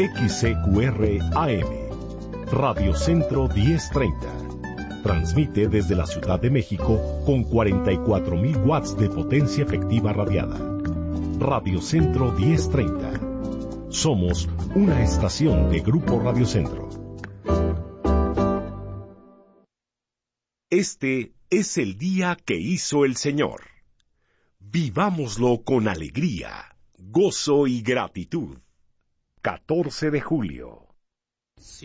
XCQR AM, Radio Centro 1030. Transmite desde la Ciudad de México con 44.000 watts de potencia efectiva radiada. Radio Centro 1030. Somos una estación de Grupo Radio Centro. Este es el día que hizo el Señor. Vivámoslo con alegría, gozo y gratitud. 14 de julio.